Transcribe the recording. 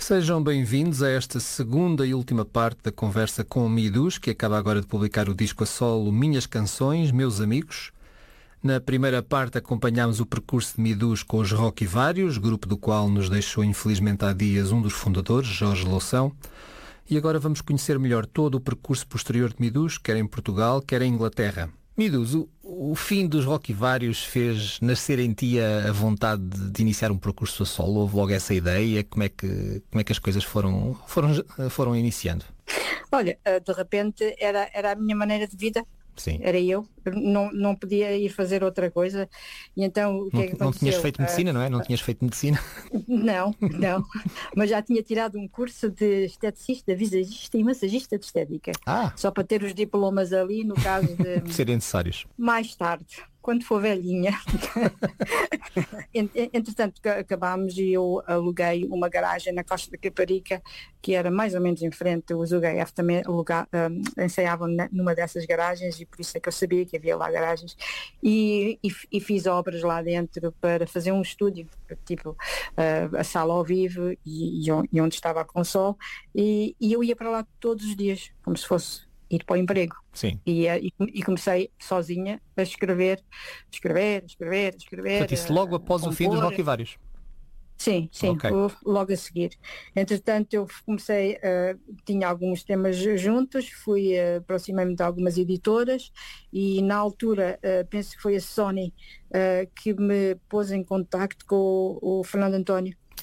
Sejam bem-vindos a esta segunda e última parte da conversa com o Midus, que acaba agora de publicar o disco a solo Minhas Canções, Meus Amigos. Na primeira parte acompanhámos o percurso de Midus com os Roquivários, grupo do qual nos deixou infelizmente há dias um dos fundadores, Jorge Loução. E agora vamos conhecer melhor todo o percurso posterior de Midus, quer em Portugal, quer em Inglaterra. Midus, o fim dos Roquivários fez nascer em ti a vontade de iniciar um percurso a solo? Houve logo essa ideia? Como é que as coisas foram iniciando? Olha, de repente era a minha maneira de vida. Sim. Era eu, não podia ir fazer outra coisa. E então o que é que aconteceu? Não tinhas feito medicina, não é? Não tinhas feito medicina? Não, mas já tinha tirado um curso de esteticista, visagista e massagista de estética. Só para ter os diplomas ali, no caso de... serem necessários. Mais tarde, quando for velhinha. Entretanto, acabámos e eu aluguei uma garagem na Costa da Caparica, que era mais ou menos em frente. Os UGF também ensaiavam numa dessas garagens, e por isso é que eu sabia que havia lá garagens. E fiz obras lá dentro para fazer um estúdio, tipo a sala ao vivo e onde estava a console. E eu ia para lá todos os dias, como se fosse ir para o emprego. Sim. E comecei sozinha a escrever. Portanto, isso logo após o fim dos Roquivários? Sim, okay. Logo a seguir. Entretanto, eu comecei, tinha alguns temas juntos, aproximei-me de algumas editoras e na altura, penso que foi a Sony que me pôs em contacto com o Fernando António,